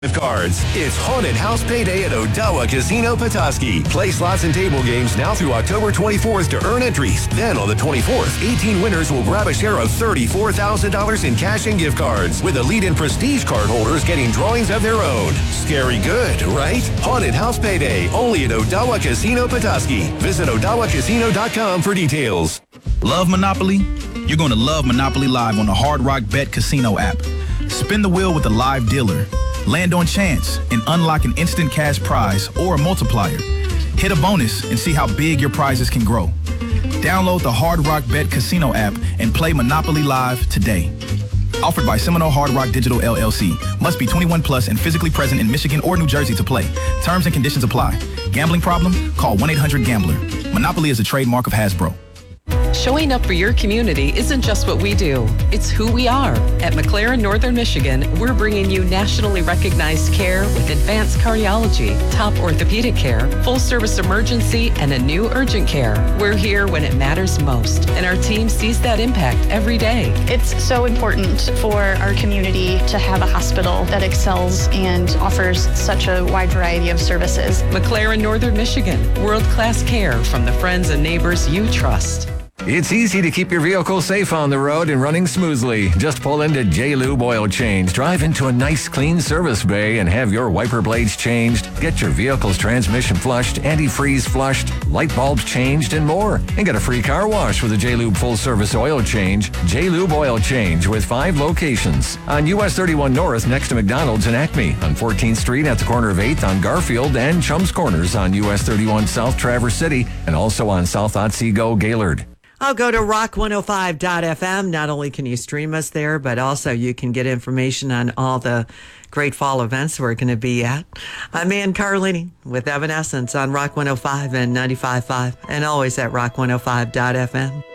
Gift cards. It's Haunted House Payday at Odawa Casino Petoskey. Play slots and table games now through October 24th to earn entries. Then on the 24th, 18 winners will grab a share of $34,000 in cash and gift cards, with elite and prestige card holders getting drawings of their own. Scary good, right? Haunted House Payday, only at Odawa Casino Petoskey. Visit OdawaCasino.com for details. Love Monopoly? You're going to love Monopoly Live on the Hard Rock Bet Casino app. Spin the wheel with a live dealer. Land on chance and unlock an instant cash prize or a multiplier. Hit a bonus and see how big your prizes can grow. Download the Hard Rock Bet Casino app and play Monopoly Live today. Offered by Seminole Hard Rock Digital LLC. Must be 21 plus and physically present in Michigan or New Jersey to play. Terms and conditions apply. Gambling problem? Call 1-800-GAMBLER. Monopoly is a trademark of Hasbro. Showing up for your community isn't just what we do, it's who we are. At McLaren Northern Michigan, we're bringing you nationally recognized care with advanced cardiology, top orthopedic care, full-service emergency, and a new urgent care. We're here when it matters most, and our team sees that impact every day. It's so important for our community to have a hospital that excels and offers such a wide variety of services. McLaren Northern Michigan, world-class care from the friends and neighbors you trust. It's easy to keep your vehicle safe on the road and running smoothly. Just pull into J-Lube Oil Change. Drive into a nice, clean service bay and have your wiper blades changed. Get your vehicle's transmission flushed, antifreeze flushed, light bulbs changed, and more. And get a free car wash with a J-Lube full-service oil change. J-Lube Oil Change with 5 locations. On US 31 North next to McDonald's and Acme. On 14th Street at the corner of 8th on Garfield and Chums Corners on US 31 South Traverse City. And also on South Otsego Gaylord. I'll go to rock105.fm. Not only can you stream us there, but also you can get information on all the great fall events we're going to be at. I'm Ann Carlini with Evanescence on Rock 105 and 95.5, and always at rock105.fm.